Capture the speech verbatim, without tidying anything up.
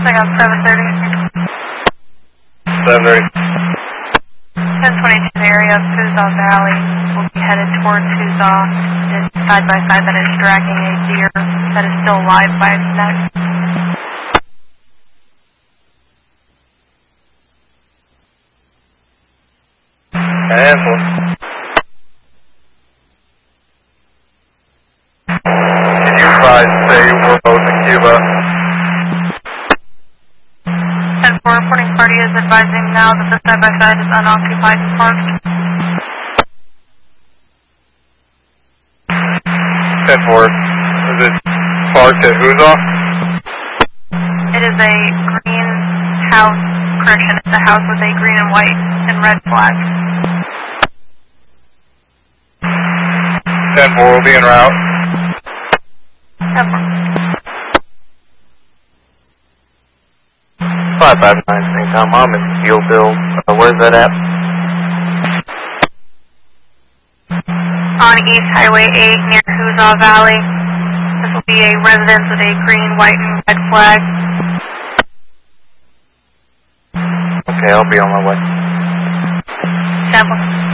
Saigon seven thirty. seven thirty. ten twenty-two area of Huzzah Valley will be headed towards Huzzah. It is side by side that is dragging a deer that is still alive by its neck. ten four. Can you advise say we're both in Cuba? ten four reporting party is advising now that the side by side is unoccupied and parked. ten four. Is it parked at Huzzah? It is a green house, correction, it's a house with a green and white and red flag. ten four will be en route. ten four. five five nine, Saint Tom, I'm in Steel Bill. Uh, where's that at? On East Highway eight near Huzzah Valley. This will be a residence with a green, white, and red flag. Okay, I'll be on my way. ten four.